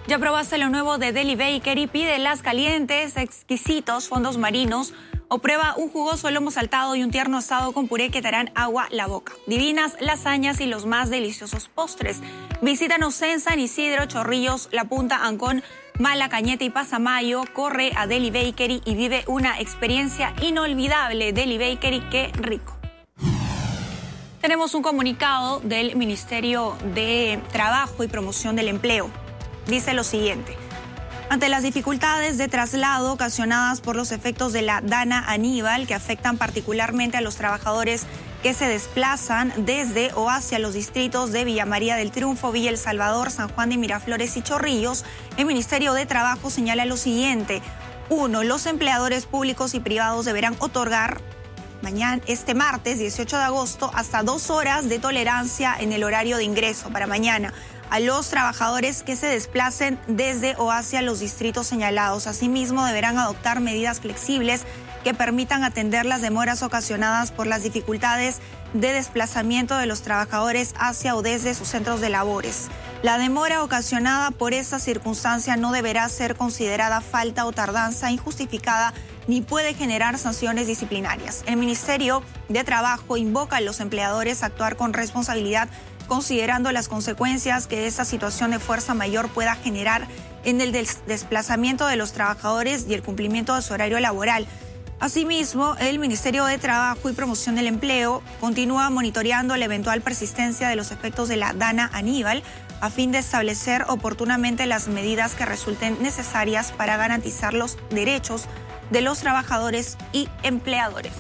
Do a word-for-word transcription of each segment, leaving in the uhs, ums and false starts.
Ya probaste lo nuevo de Deli Bakery, pide las calientes, exquisitos fondos marinos o prueba un jugoso lomo saltado y un tierno asado con puré que te harán agua la boca. Divinas lasañas y los más deliciosos postres. Visítanos en San Isidro, Chorrillos, La Punta, Ancón, Mala, Cañete y Pasamayo. Corre a Deli Bakery y vive una experiencia inolvidable. Deli Bakery, qué rico. Tenemos un comunicado del Ministerio de Trabajo y Promoción del Empleo. Dice lo siguiente: ante las dificultades de traslado ocasionadas por los efectos de la Dana Aníbal, que afectan particularmente a los trabajadores que se desplazan desde o hacia los distritos de Villa María del Triunfo, Villa El Salvador, San Juan de Miraflores y Chorrillos, el Ministerio de Trabajo señala lo siguiente. Uno, los empleadores públicos y privados deberán otorgar mañana, este martes dieciocho de agosto, hasta dos horas de tolerancia en el horario de ingreso para mañana a los trabajadores que se desplacen desde o hacia los distritos señalados. Asimismo, deberán adoptar medidas flexibles que permitan atender las demoras ocasionadas por las dificultades de desplazamiento de los trabajadores hacia o desde sus centros de labores. La demora ocasionada por esta circunstancia no deberá ser considerada falta o tardanza injustificada ni puede generar sanciones disciplinarias. El Ministerio de Trabajo invoca a los empleadores a actuar con responsabilidad, considerando las consecuencias que esta situación de fuerza mayor pueda generar en el des- desplazamiento de los trabajadores y el cumplimiento de su horario laboral. Asimismo, el Ministerio de Trabajo y Promoción del Empleo continúa monitoreando la eventual persistencia de los efectos de la Dana Aníbal a fin de establecer oportunamente las medidas que resulten necesarias para garantizar los derechos de los trabajadores y empleadores.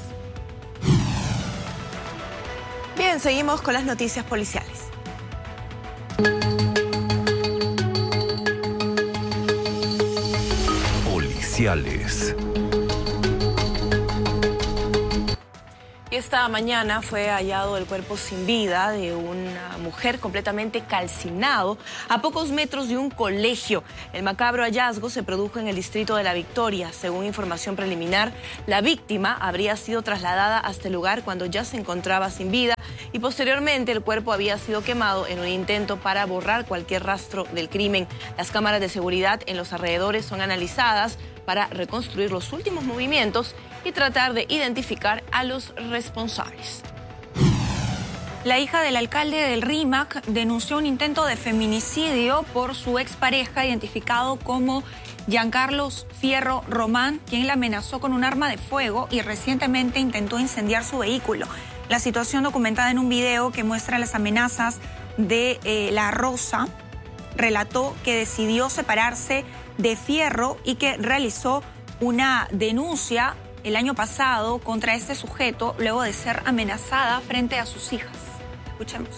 Bien, seguimos con las noticias policiales. Policiales. Esta mañana fue hallado el cuerpo sin vida de una mujer completamente calcinado a pocos metros de un colegio. El macabro hallazgo se produjo en el distrito de La Victoria. Según información preliminar, la víctima habría sido trasladada hasta el lugar cuando ya se encontraba sin vida y posteriormente el cuerpo había sido quemado en un intento para borrar cualquier rastro del crimen. Las cámaras de seguridad en los alrededores son analizadas para reconstruir los últimos movimientos y tratar de identificar a los responsables. La hija del alcalde del Rímac denunció un intento de feminicidio por su expareja, identificado como Giancarlos Fierro Román, quien la amenazó con un arma de fuego y recientemente intentó incendiar su vehículo. La situación, documentada en un video que muestra las amenazas de eh, La Rosa, relató que decidió separarse de Fierro y que realizó una denuncia el año pasado contra este sujeto luego de ser amenazada frente a sus hijas. Escuchemos.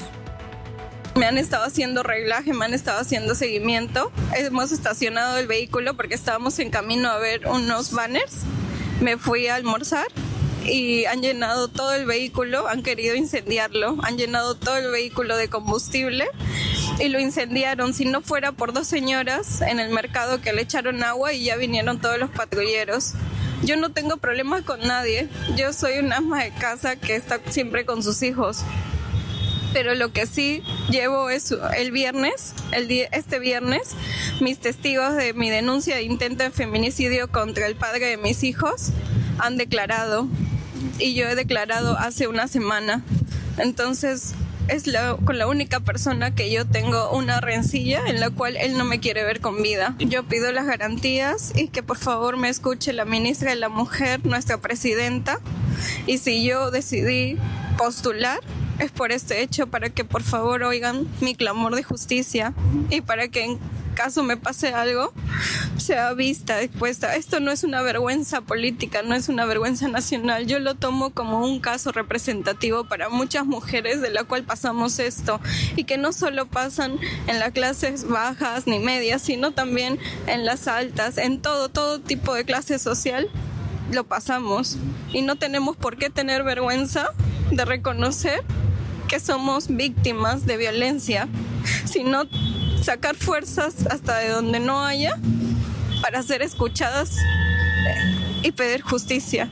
Me han estado haciendo reglaje, me han estado haciendo seguimiento. Hemos estacionado el vehículo porque estábamos en camino a ver unos banners. Me fui a almorzar y han llenado todo el vehículo, han querido incendiarlo, han llenado todo el vehículo de combustible y lo incendiaron. Si no fuera por dos señoras en el mercado que le echaron agua y ya vinieron todos los patrulleros. Yo no tengo problemas con nadie, yo soy una ama de casa que está siempre con sus hijos. Pero lo que sí llevo es el viernes, el día, este viernes, mis testigos de mi denuncia de intento de feminicidio contra el padre de mis hijos han declarado y yo he declarado hace una semana. Entonces es la, con la única persona que yo tengo una rencilla en la cual él no me quiere ver con vida. Yo pido las garantías y que por favor me escuche la ministra de la Mujer, nuestra presidenta, y si yo decidí postular es por este hecho, para que por favor oigan mi clamor de justicia y para que en caso me pase algo sea vista, expuesta. Esto no es una vergüenza política, no es una vergüenza nacional. Yo lo tomo como un caso representativo para muchas mujeres de la cual pasamos esto y que no solo pasan en las clases bajas ni medias, sino también en las altas, en todo, todo tipo de clase social lo pasamos y no tenemos por qué tener vergüenza de reconocer que somos víctimas de violencia, sino sacar fuerzas hasta de donde no haya para ser escuchadas y pedir justicia.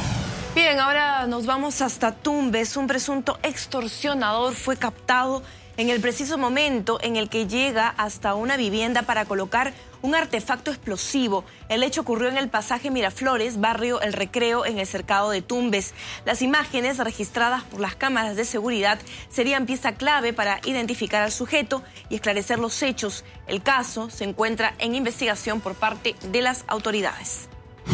Bien, ahora nos vamos hasta Tumbes. Un presunto extorsionador fue captado en el preciso momento en el que llega hasta una vivienda para colocar un artefacto explosivo. El hecho ocurrió en el pasaje Miraflores, barrio El Recreo, en el cercado de Tumbes. Las imágenes registradas por las cámaras de seguridad serían pieza clave para identificar al sujeto y esclarecer los hechos. El caso se encuentra en investigación por parte de las autoridades.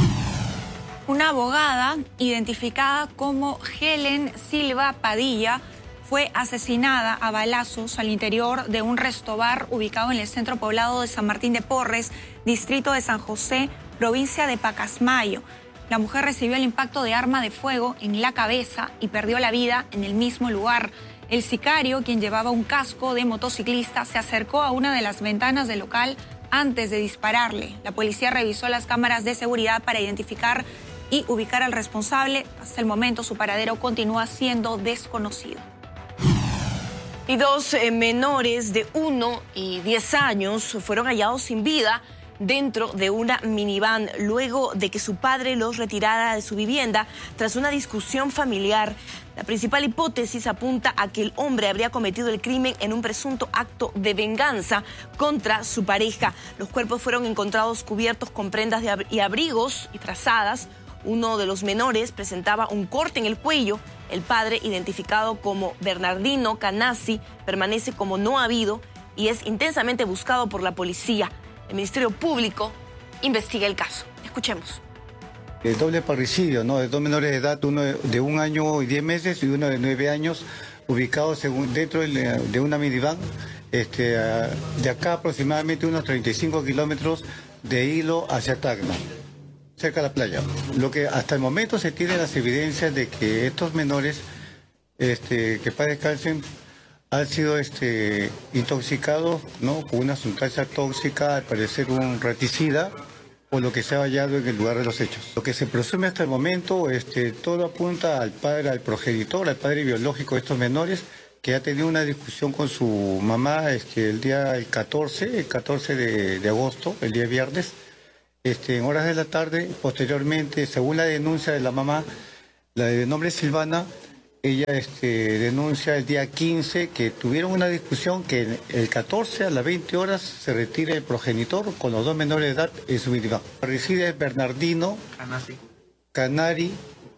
Una abogada identificada como Helen Silva Padilla fue asesinada a balazos al interior de un restobar ubicado en el centro poblado de San Martín de Porres, distrito de San José, provincia de Pacasmayo. La mujer recibió el impacto de arma de fuego en la cabeza y perdió la vida en el mismo lugar. El sicario, quien llevaba un casco de motociclista, se acercó a una de las ventanas del local antes de dispararle. La policía revisó las cámaras de seguridad para identificar y ubicar al responsable. Hasta el momento su paradero continúa siendo desconocido. Y dos eh, menores de uno y diez años fueron hallados sin vida dentro de una minivan luego de que su padre los retirara de su vivienda tras una discusión familiar. La principal hipótesis apunta a que el hombre habría cometido el crimen en un presunto acto de venganza contra su pareja. Los cuerpos fueron encontrados cubiertos con prendas de ab- y abrigos y trazadas. Uno de los menores presentaba un corte en el cuello. El padre, identificado como Bernardino Canasi, permanece como no habido y es intensamente buscado por la policía. El Ministerio Público investiga el caso. Escuchemos. El doble parricidio, ¿no? De dos menores de edad, uno de un año y diez meses y uno de nueve años, ubicados dentro de una minivan, este, de acá aproximadamente unos treinta y cinco kilómetros de Hilo hacia Tacna, cerca de la playa. Lo que hasta el momento se tiene las evidencias de que estos menores, este, que padres descansen, han sido este, intoxicados, ¿no?, con una sustancia tóxica, al parecer un raticida, o lo que se ha hallado en el lugar de los hechos. Lo que se presume hasta el momento, este, todo apunta al padre, al progenitor, al padre biológico de estos menores, que ha tenido una discusión con su mamá este, el día el catorce, el catorce de, de agosto, el día viernes, este, en horas de la tarde. Posteriormente, según la denuncia de la mamá, la de nombre Silvana, ella este, denuncia el día quince que tuvieron una discusión, que el catorce a las veinte horas se retira el progenitor con los dos menores de edad en su minivan. Reside Bernardino Canasi. Canari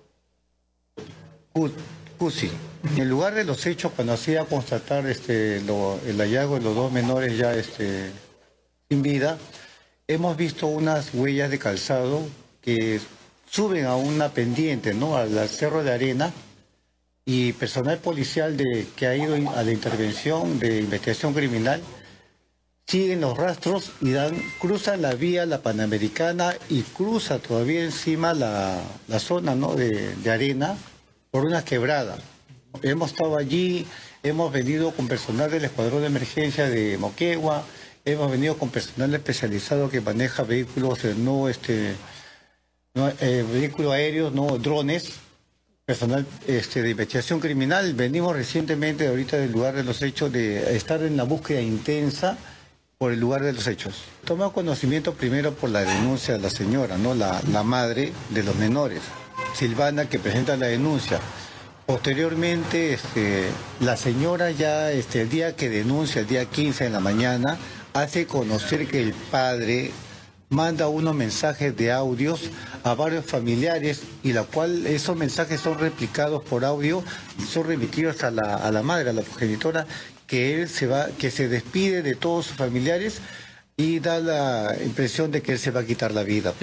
Cusi. En el lugar de los hechos, cuando hacía constatar este, lo, el hallazgo de los dos menores ya este, sin vida, hemos visto unas huellas de calzado que suben a una pendiente, ¿no?, al cerro de arena. Y personal policial de, que ha ido a la intervención de investigación criminal siguen los rastros y dan, cruzan la vía, la Panamericana, y cruza todavía encima la, la zona, ¿no?, de, de arena por una quebrada. Hemos estado allí, hemos venido con personal del Escuadrón de Emergencia de Moquegua, hemos venido con personal especializado que maneja vehículos, no, este, no, eh, vehículos aéreos, no drones. Personal este, de investigación criminal. Venimos recientemente ahorita del lugar de los hechos, de estar en la búsqueda intensa por el lugar de los hechos. Toma conocimiento primero por la denuncia de la señora, ¿no?, la, la madre de los menores, Silvana, que presenta la denuncia. Posteriormente, este, la señora ya este, el día que denuncia, el día quince en la mañana, hace conocer que el padre manda unos mensajes de audios a varios familiares, y la cual esos mensajes son replicados por audio y son remitidos a la, a la madre, a la progenitora, que él se va, que se despide de todos sus familiares y da la impresión de que él se va a quitar la vida.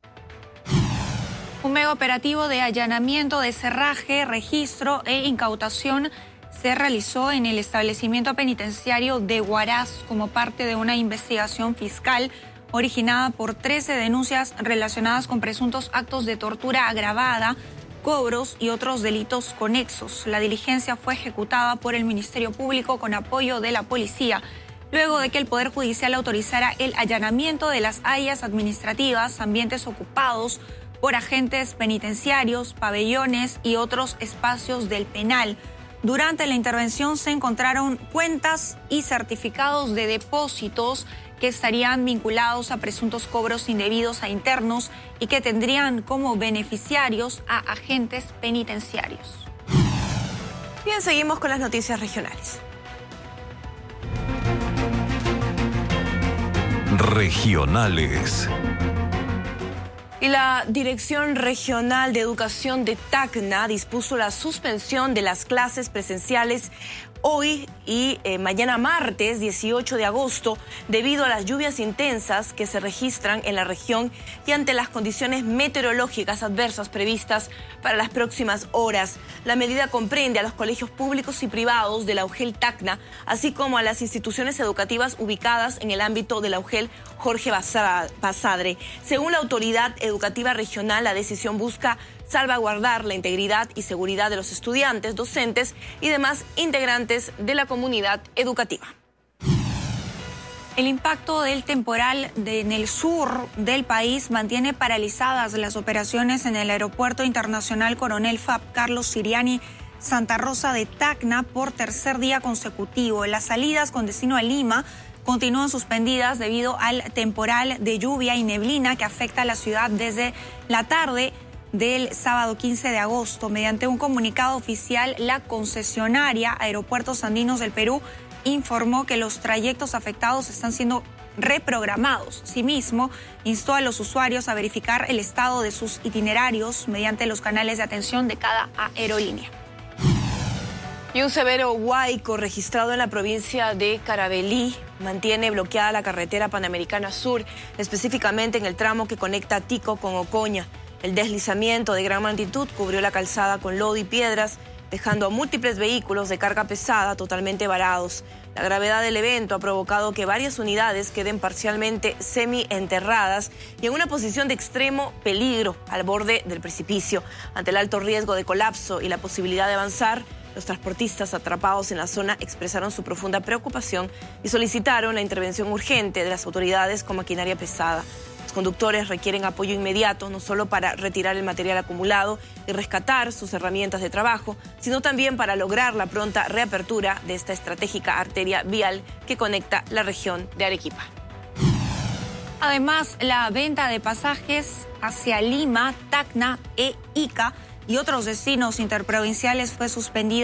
Un mega operativo de allanamiento, de cerraje, registro e incautación se realizó en el establecimiento penitenciario de Huaraz como parte de una investigación fiscal originada por trece denuncias relacionadas con presuntos actos de tortura agravada, cobros y otros delitos conexos. La diligencia fue ejecutada por el Ministerio Público con apoyo de la policía, luego de que el Poder Judicial autorizara el allanamiento de las áreas administrativas, ambientes ocupados por agentes penitenciarios, pabellones y otros espacios del penal. Durante la intervención se encontraron cuentas y certificados de depósitos que estarían vinculados a presuntos cobros indebidos a internos y que tendrían como beneficiarios a agentes penitenciarios. Bien, seguimos con las noticias regionales. regionales. Y la Dirección Regional de Educación de Tacna dispuso la suspensión de las clases presenciales hoy y eh, mañana martes dieciocho de agosto debido a las lluvias intensas que se registran en la región y ante las condiciones meteorológicas adversas previstas para las próximas horas. La medida comprende a los colegios públicos y privados de la UGEL Tacna, así como a las instituciones educativas ubicadas en el ámbito de la UGEL Jorge Basadre. Según la autoridad educativa regional, la decisión busca salvaguardar la integridad y seguridad de los estudiantes, docentes y demás integrantes de la comunidad educativa. El impacto del temporal de, en el sur del país mantiene paralizadas las operaciones en el Aeropuerto Internacional Coronel Fab Carlos Siriani Santa Rosa de Tacna por tercer día consecutivo. Las salidas con destino a Lima continúan suspendidas debido al temporal de lluvia y neblina que afecta a la ciudad desde la tarde del sábado quince de agosto. Mediante un comunicado oficial, la concesionaria Aeropuertos Andinos del Perú informó que los trayectos afectados están siendo reprogramados. Asimismo, instó a los usuarios a verificar el estado de sus itinerarios mediante los canales de atención de cada aerolínea. Y un severo huaico registrado en la provincia de Carabalí mantiene bloqueada la carretera Panamericana Sur, específicamente en el tramo que conecta Tico con Ocoña. El deslizamiento de gran magnitud cubrió la calzada con lodo y piedras, dejando a múltiples vehículos de carga pesada totalmente varados. La gravedad del evento ha provocado que varias unidades queden parcialmente semi-enterradas y en una posición de extremo peligro al borde del precipicio. Ante el alto riesgo de colapso y la posibilidad de avanzar, los transportistas atrapados en la zona expresaron su profunda preocupación y solicitaron la intervención urgente de las autoridades con maquinaria pesada. Los conductores requieren apoyo inmediato, no solo para retirar el material acumulado y rescatar sus herramientas de trabajo, sino también para lograr la pronta reapertura de esta estratégica arteria vial que conecta la región de Arequipa. Además, la venta de pasajes hacia Lima, Tacna e Ica y otros destinos interprovinciales fue suspendida